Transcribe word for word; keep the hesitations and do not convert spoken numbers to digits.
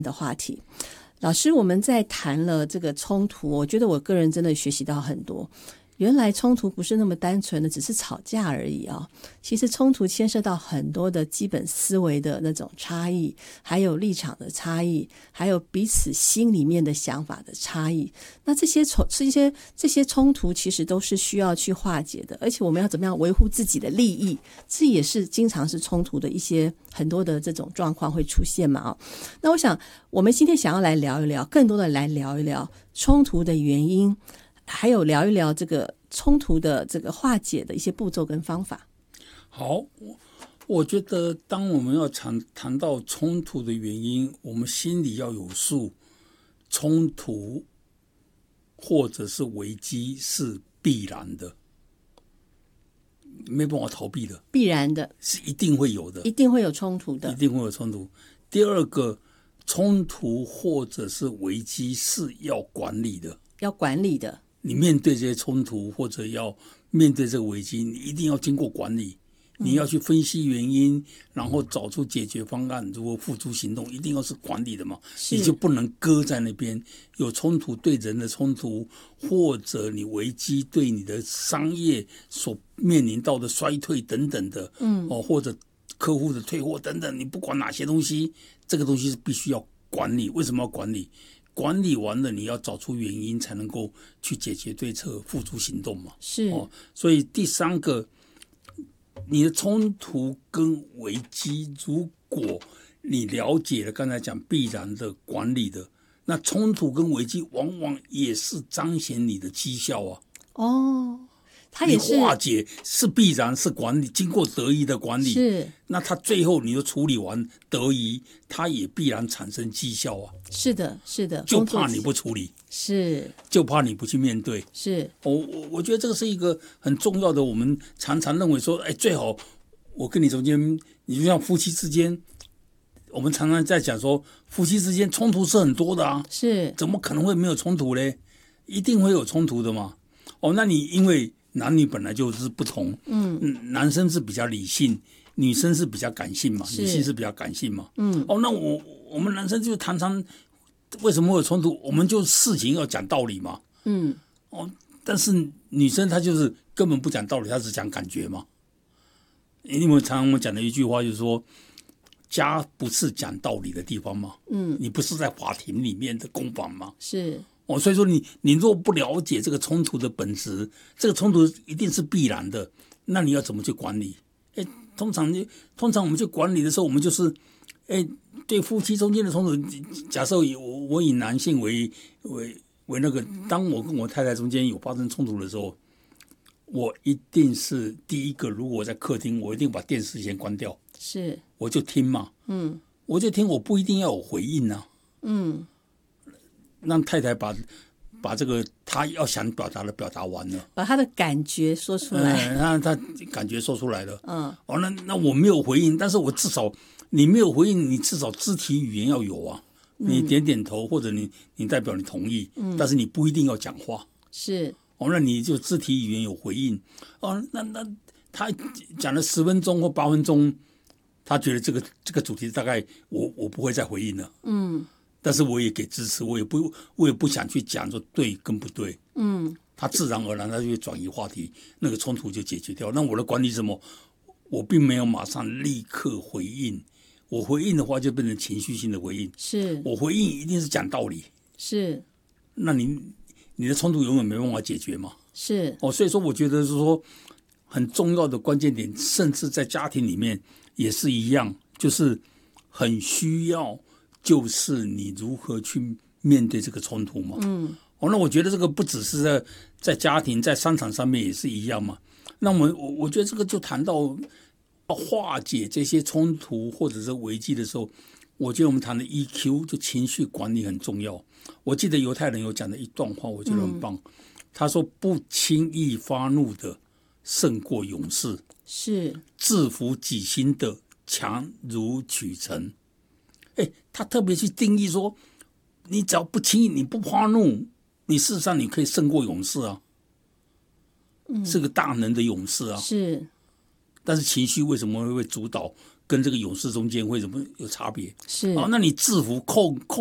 的话题。老师，我们在谈了这个冲突，我觉得我个人真的学习到很多。原来冲突不是那么单纯的只是吵架而已啊、哦！其实冲突牵涉到很多的基本思维的那种差异，还有立场的差异，还有彼此心里面的想法的差异。那这些冲这些这些冲突其实都是需要去化解的，而且我们要怎么样维护自己的利益，这也是经常是冲突的一些很多的这种状况会出现嘛、哦、那我想我们今天想要来聊一聊，更多的来聊一聊冲突的原因，还有聊一聊这个冲突的这个化解的一些步骤跟方法。 好，我觉得当我们要谈谈到冲突的原因，我们心里要有数，冲突或者是危机是必然的，没办法逃避的， 必然的， 是一定会有的， 一定会有冲突的， 一定会有冲突。第二个，冲突或者是危机是要管理的， 要管理的。你面对这些冲突或者要面对这个危机，你一定要经过管理，你要去分析原因，然后找出解决方案，如何付诸行动，一定要是管理的嘛，你就不能搁在那边。有冲突，对人的冲突，或者你危机对你的商业所面临到的衰退等等的，嗯，哦，或者客户的退货等等，你不管哪些东西，这个东西是必须要管理。为什么要管理？管理完了，你要找出原因，才能够去解决对策，付诸行动嘛。 是， 哦，所以第三个，你的冲突跟危机，如果你了解了刚才讲必然的管理的，那冲突跟危机往往也是彰显你的绩效啊。 哦。它也是你化解是必然是管理，经过得宜的管理， 是那它最后你就处理完得宜，它也必然产生绩效啊。 是的，是的， 就怕你不处理， 是就怕你不去面对。 是我我我觉得这个是一个很重要的，我们常常认为说，哎，最好我跟你中间，你就像夫妻之间，我们常常在讲说，夫妻之间冲突是很多的啊， 是怎么可能会没有冲突嘞？一定会有冲突的嘛。哦，那你因为男女本来就是不同，嗯，男生是比较理性，女生是比较感性嘛，女性是比较感性嘛，嗯，哦，那我我们男生就常常为什么会有冲突？我们就事情要讲道理嘛，嗯，哦，但是女生她就是根本不讲道理，她只讲感觉嘛。因为常常我们讲的一句话就是说，家不是讲道理的地方嘛，嗯，你不是在法庭里面的公房嘛， 是。 哦，所以说你你若不了解这个冲突的本质，这个冲突一定是必然的，那你要怎么去管理？哎，通常通常我们去管理的时候，我们就是，哎，对夫妻中间的冲突，假设我我以男性为为为那个，当我跟我太太中间有发生冲突的时候，我一定是第一个，如果我在客厅，我一定把电视先关掉， 是， 我就听嘛，嗯，我就听，我不一定要有回应啊，嗯。让太太把把这个她要想表达的表达完了， 把她的感觉说出来， 嗯，让她感觉说出来了，嗯，哦，那那我没有回应，但是我至少你没有回应，你至少肢体语言要有啊，你点点头或者你你代表你同意，嗯，但是你不一定要讲话， 是， 哦，那你就肢体语言有回应，哦，那那他讲了十分钟或八分钟，他觉得这个这个主题大概我我不会再回应了，嗯。但是我也给支持，我也不，我也不想去讲说对跟不对，嗯，他自然而然他就会转移话题，那个冲突就解决掉。那我的管理是什么？我并没有马上立刻回应，我回应的话就变成情绪性的回应， 是我回应一定是讲道理， 是， 那你你的冲突永远没办法解决嘛， 是哦，所以说我觉得是说很重要的关键点，甚至在家庭里面也是一样，就是很需要。就是你如何去面对这个冲突嘛？嗯，哦，那我觉得这个不只是在在家庭，在商场上面也是一样嘛。那我我我觉得这个就谈到化解这些冲突或者是危机的时候，我觉得我们谈的 E Q 就情绪管理很重要。我记得犹太人有讲的一段话，我觉得很棒。嗯、他说：“不轻易发怒的胜过勇士， 是制服己心的强如取成。”哎，他特别去定义说，你只要不轻易，你不发怒，你事实上你可以胜过勇士啊，嗯、是个大能的勇士啊。 是， 但是情绪为什么会主导跟这个勇士中间会怎么有差别？ 是哦，那你制服控控。